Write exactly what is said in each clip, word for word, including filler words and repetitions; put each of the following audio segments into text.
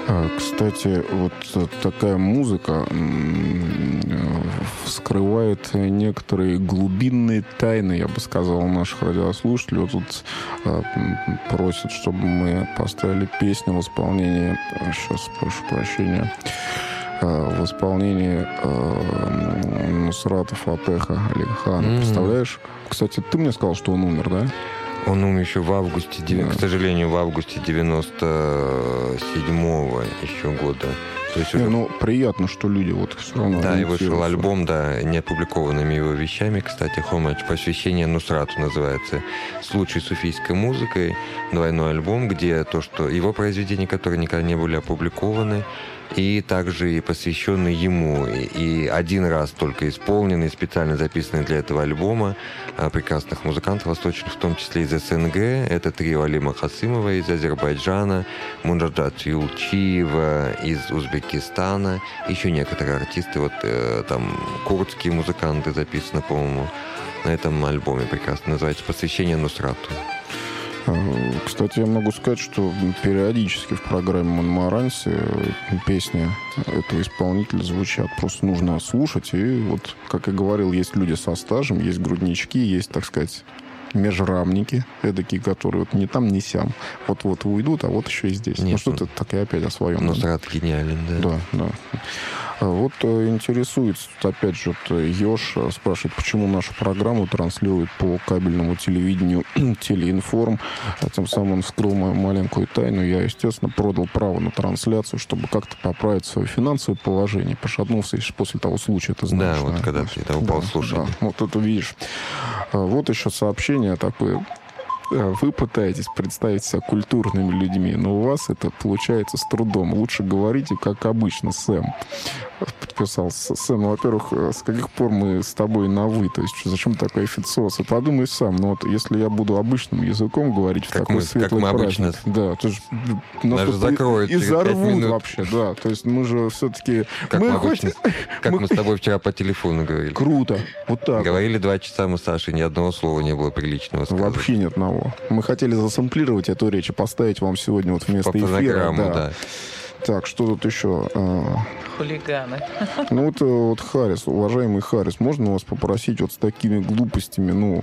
Кстати, вот такая музыка вскрывает некоторые глубинные тайны, я бы сказал, наших радиослушателей. Вот тут просят, чтобы мы поставили песню в исполнении, сейчас прошу прощения, в исполнении Нусрата Фатеха Алихана. Mm-hmm. Представляешь? Кстати, ты мне сказал, что он умер, да? Он умер еще в августе, да. К сожалению, в августе девяносто седьмого еще года. То есть, не, уже... ну, приятно, что люди вот все равно... Да, и вышел альбом, да, не опубликованными его вещами, кстати, «Хомадж», «Посвящение Нусрату» называется. «Случай с суфийской музыкой», двойной альбом, где то, что его произведения, которые никогда не были опубликованы, и также и посвященный ему. И один раз только исполненный, специально записанный для этого альбома прекрасных музыкантов восточных, в том числе из СНГ. Это трио Алима Хасымова из Азербайджана, Мунджаджат Юлчиева из Узбекистана, еще некоторые артисты, вот там курдские музыканты записаны, по-моему, на этом альбоме прекрасно. Называется «Посвящение Нусрату». Кстати, я могу сказать, что периодически в программе «Монмаранси» песни этого исполнителя звучат. Просто нужно слушать. И вот, как я говорил, есть люди со стажем, есть груднички, есть, так сказать, межрамники эдакие, которые вот не там, не сям. Вот-вот уйдут, а вот еще и здесь. Нет, ну, что-то так и опять о своем. Нусрат гениален, да. Да, да. Вот интересуется, опять же, вот Ёж спрашивает, почему нашу программу транслируют по кабельному телевидению Телеинформ. А тем самым он вскрыл мою маленькую тайну. Я, естественно, продал право на трансляцию, чтобы как-то поправить свое финансовое положение. Пошатнулся после того случая, ты знаешь. Да, вот да? когда ты это упал, да, слушай. Да. Вот это видишь. Вот еще сообщение такое. Вы пытаетесь представить себя культурными людьми, но у вас это получается с трудом. Лучше говорите, как обычно, Сэм. Подписался. Сэм, ну, во-первых, с каких пор мы с тобой на «вы»? То есть зачем такой официоз? И подумай сам, ну вот если я буду обычным языком говорить как в такой мы, светлый как мы праздник, обычно, да, то есть нас же закроют и через пять минут. Вообще, да. То есть мы же все-таки... Как мы, мы обычно, хоть... Как мы... мы с тобой вчера по телефону говорили. Круто. Вот так. Говорили два часа мы с Сашей, ни одного слова не было приличного сказать. Вообще ни одного. Мы хотели засэмплировать эту речь и поставить вам сегодня вот вместо по эфира. Да. Да. Так, что тут еще? Хулиганы. Ну, вот, вот Харрис, уважаемый Харрис, можно вас попросить вот с такими глупостями? Ну,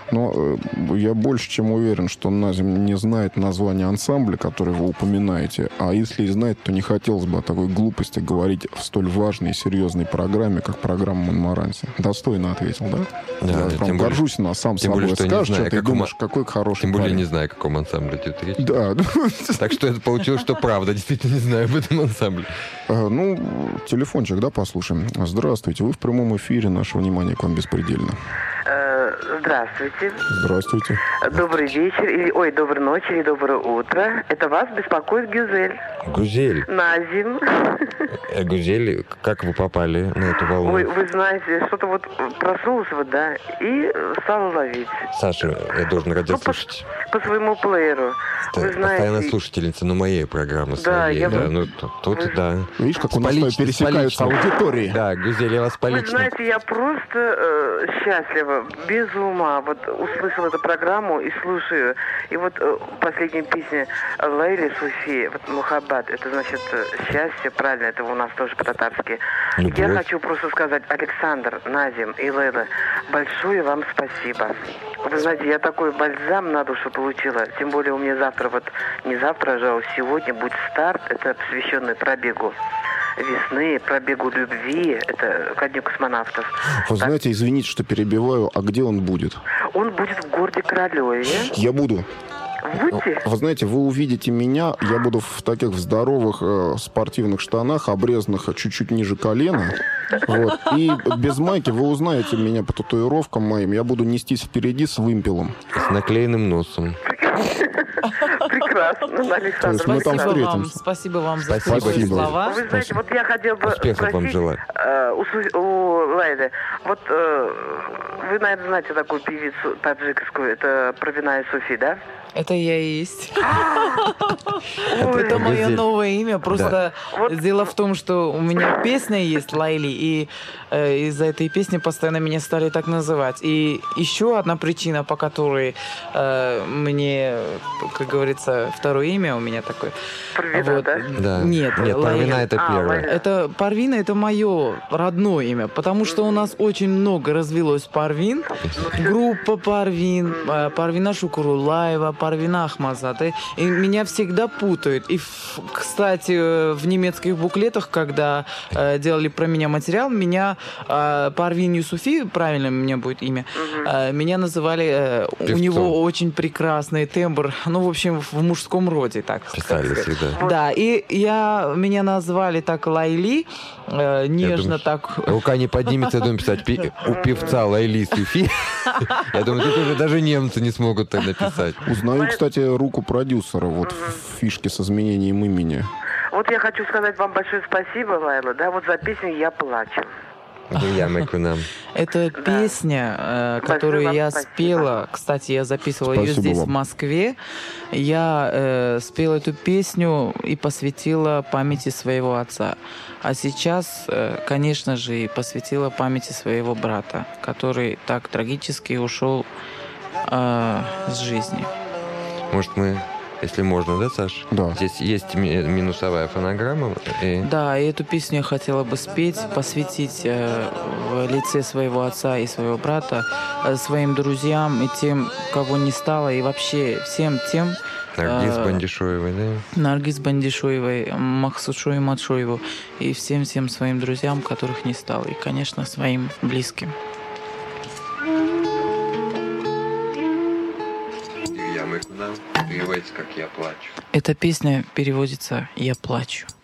но я больше чем уверен, что Назим не знает название ансамбля, который вы упоминаете, а если и знает, то не хотелось бы о такой глупости говорить в столь важной и серьезной программе, как программа «Монмаранси». Достойно ответил, да? Да, я прям горжусь на сам собой. Более, что скажешь, знаю, что ты думаешь, какой хороший Тем более парень. не знаю, о каком ансамбле идет речь. Да. Так что это получилось, что правда. Действительно не знаю об этом ансамбле. Ну, телефончик, да, послушаем. Здравствуйте, вы в прямом эфире, наше внимание к вам беспредельно. Здравствуйте. Здравствуйте. Добрый вечер, или, ой, доброй ночи или доброе утро. Это вас беспокоит Гюзель. Гюзель? Назим. Гюзель, как вы попали на эту волну? Ой, вы знаете, что-то вот проснулась вот, да, и стала ловить. Саша, я должен радиослушать. Ну, по, по своему плееру. Ты вы знаете... постоянно слушательница, но моей программы да, своей. Я... Да, ну, тут, вы... да. Видишь, как у нас пересекаются аудитории. Да, Гюзель, я вас полично. Вы знаете, я просто э, счастлива, без ума. Вот услышала эту программу и слушаю. И вот э, последняя песня Лейли Суфи, вот Мухаббат, это значит счастье, правильно, это у нас тоже по-татарски. Любовь. Я хочу просто сказать, Александр, Назим и Лейла, большое вам спасибо. Вы знаете, я такой бальзам на душу получила. Тем более у меня завтра, вот не завтра же, а сегодня будет старт, это посвященный пробегу весны, пробегу любви, это ко дню космонавтов. Вы так. знаете, извините, что перебиваю, а где он будет? Он будет в городе Королеве. Я буду. Будьте. Вы знаете, вы увидите меня, я буду в таких здоровых э, спортивных штанах, обрезанных чуть-чуть ниже колена. Вот. И без майки вы узнаете меня по татуировкам моим. Я буду нестись впереди с вымпелом. С наклеенным носом. Прекрасно, Александр. Мы там спасибо, встретимся. Вам, спасибо вам за спасибо. теплые слова. Вы знаете, вот я хотела бы успехов вам желаю. Э, у, у Лайды. Вот э, вы, наверное, знаете такую певицу таджикскую, это Провиная Суфи, да? Это я и есть. Это мое новое имя. Просто дело в том, что у меня песня есть Лайли, и из-за этой песни постоянно меня стали так называть. И еще одна причина, по которой мне, как говорится, это второе имя у меня такое. Парвина, вот. да? Да. Нет, Нет, Лайла. Парвина это А, первое. Лайла. Это Парвина, это мое родное имя, потому что у нас очень много развелось Парвин, группа Парвин, э, Парвина Шукурулаева, Парвина Ахмазада, и меня всегда путают. И, в- кстати, э, в немецких буклетах, когда э, делали про меня материал, меня э, Парвин Юсуфи, правильно у меня будет имя, э, меня называли, э, у Певцом. него очень прекрасный тембр, ну, в общем, в мужском роде, так Писали сказать. всегда. Да, и я, меня назвали так Лайли, э, нежно думаю, так. Рука не поднимется, я думаю, писать пи- у певца Лайли Суфи. Я думаю, тут уже даже немцы не смогут так написать. Узнаю, кстати, руку продюсера вот в фишке с изменением имени. Вот я хочу сказать вам большое спасибо, Лайла, да, вот за песню «Я плачу». Я нам. Это песня, э, которую вам я спасибо. спела. Кстати, я записывала ее Спасибо здесь, вам. в Москве. Я э, спела эту песню и посвятила памяти своего отца. А сейчас, э, конечно же, и посвятила памяти своего брата, который так трагически ушел э, с жизни. Может, мы, если можно, да, Саш? Да. Здесь есть ми- минусовая фонограмма. И... Да, и эту песню я хотела бы спеть, посвятить э, в лице своего отца и своего брата, э, своим друзьям и тем, кого не стало, и вообще всем тем, Наргиз э, Бандишоевой, да? Наргиз Бандишоевой, Махсушой Матшоеву и всем-всем своим друзьям, которых не стало, и, конечно, своим близким. Я нам переводится как «Я плачу». Эта песня переводится «Я плачу».